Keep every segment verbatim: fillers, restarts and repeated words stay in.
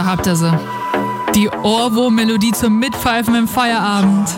habt ihr sie. Die Ohrwurm-Melodie zum Mitpfeifen im Feierabend.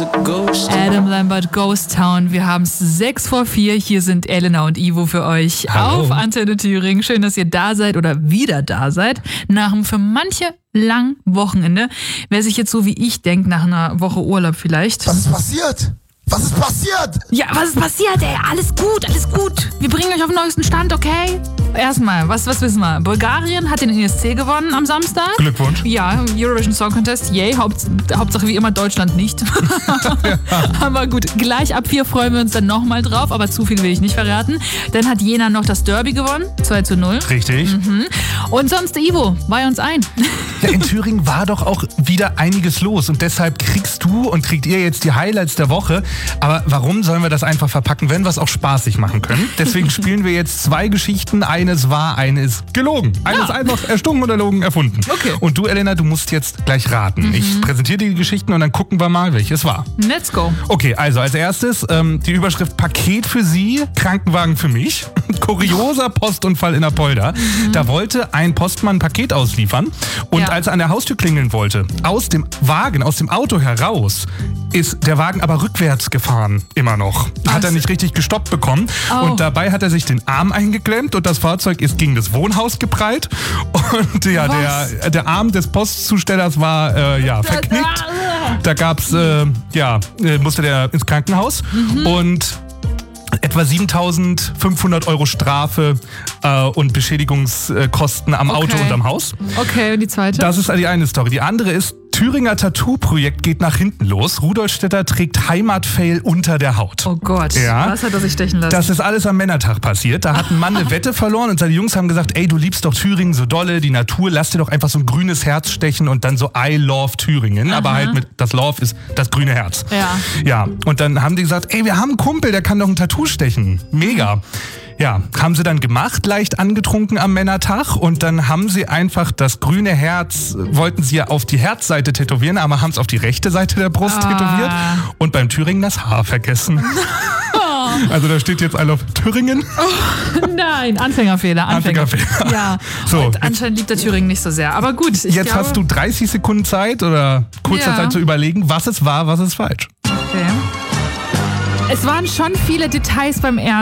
Adam Lambert, Ghost Town. Wir haben es sechs vor vier. Hier sind Elena und Ivo für euch. Hallo. Auf Antenne Thüringen. Schön, dass ihr da seid oder wieder da seid. Nach einem für manche langen Wochenende. Wer sich jetzt so wie ich denkt, nach einer Woche Urlaub vielleicht. Was ist passiert? Was ist passiert? Ja, was ist passiert, ey? Alles gut, alles gut. Wir bringen euch auf den neuesten Stand, okay? Erstmal, was, was wissen wir? Bulgarien hat den E S C gewonnen am Samstag. Glückwunsch. Ja, Eurovision Song Contest, yay. Haupt, Hauptsache wie immer Deutschland nicht. Ja. Aber gut, gleich ab vier freuen wir uns dann nochmal drauf, aber zu viel will ich nicht verraten. Dann hat Jena noch das Derby gewonnen, zwei zu null. Richtig. Mhm. Und sonst, Ivo, weih uns ein. Ja, in Thüringen war doch auch wieder einiges los und deshalb kriegst du und kriegt ihr jetzt die Highlights der Woche. Aber warum sollen wir das einfach verpacken, wenn wir es auch spaßig machen können? Deswegen spielen wir jetzt zwei Geschichten. Eines war, eine ist gelogen. Eine Ja. ist einfach erstunken oder erlogen erfunden. Okay. Und du, Elena, du musst jetzt gleich raten. Mhm. Ich präsentiere dir die Geschichten und dann gucken wir mal, welches war. Let's go. Okay, also als erstes ähm, die Überschrift Paket für Sie, Krankenwagen für mich. Kurioser Postunfall in Apolda. Mhm. Da wollte ein Postmann ein Paket ausliefern und Ja. als er an der Haustür klingeln wollte, aus dem Wagen, aus dem Auto heraus, ist der Wagen aber rückwärts gefahren, immer noch. Hat er nicht richtig gestoppt bekommen Oh. und dabei hat er sich den Arm eingeklemmt und das Fahrzeug ist gegen das Wohnhaus geprallt und ja, der, der Arm des Postzustellers war äh, ja verknickt. Da gab's, äh, ja, äh, musste der ins Krankenhaus Mhm. und etwa siebentausendfünfhundert Euro Strafe äh, und Beschädigungskosten am Okay. Auto und am Haus. Okay, und die zweite? Das ist die eine Story. Die andere ist, Thüringer Tattoo-Projekt geht nach hinten los. Rudolfstädter trägt Heimatfail unter der Haut. Oh Gott, Ja. was hat er sich stechen lassen? Das ist alles am Männertag passiert. Da hat ein Mann eine Wette verloren und seine Jungs haben gesagt, ey, du liebst doch Thüringen so dolle, die Natur, lass dir doch einfach so ein grünes Herz stechen und dann so I love Thüringen. Aber halt mit, das Love ist das grüne Herz. Ja. Ja, und dann haben die gesagt, ey, wir haben einen Kumpel, der kann doch ein Tattoo stechen. Mega. Ja, haben sie dann gemacht, leicht angetrunken am Männertag und dann haben sie einfach das grüne Herz, wollten sie ja auf die Herzseite tätowieren, aber haben es auf die rechte Seite der Brust Ah. tätowiert und beim Thüringen das Haar vergessen. Also da steht jetzt I love Thüringen. Nein, Anfängerfehler. Anfänger. Anfängerfehler. Ja, So, und anscheinend liebt der Thüringen nicht so sehr. Aber gut, ich Jetzt glaube, hast du dreißig Sekunden Zeit oder kurzer Ja. Zeit zu überlegen, was es war, was ist falsch. Okay. Es waren schon viele Details beim ersten.